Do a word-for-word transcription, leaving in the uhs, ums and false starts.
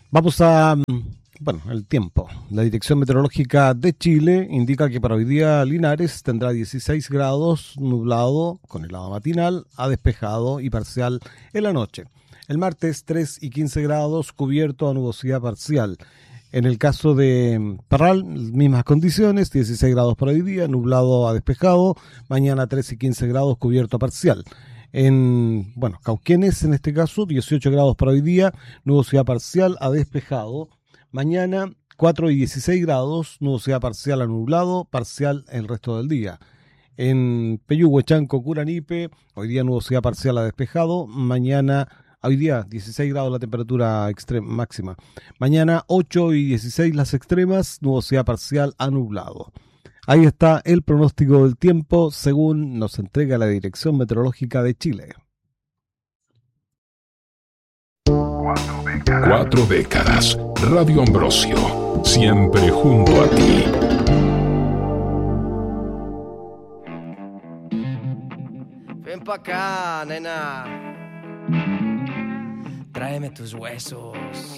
Vamos a, bueno, el tiempo. La Dirección Meteorológica de Chile indica que para hoy día Linares tendrá dieciséis grados, nublado con helada matinal, a despejado y parcial en la noche. El martes tres y quince grados, cubierto a nubosidad parcial. En el caso de Parral, mismas condiciones, dieciséis grados para hoy día, nublado a despejado, mañana tres y quince grados, cubierto a parcial. En, bueno, Cauquenes en este caso, dieciocho grados para hoy día, nubosidad parcial a despejado. Mañana cuatro y dieciséis grados, nubosidad parcial a nublado, parcial el resto del día. En Peyúgue, Chanco, Curanipe, hoy día nubosidad parcial a despejado. Mañana, hoy día dieciséis grados la temperatura extrema, máxima. Mañana ocho y dieciséis las extremas, nubosidad parcial a nublado. Ahí está el pronóstico del tiempo según nos entrega la Dirección Meteorológica de Chile. Cuatro décadas. Radio Ambrosio. Siempre junto a ti. Ven pa' acá, nena. Tráeme tus huesos.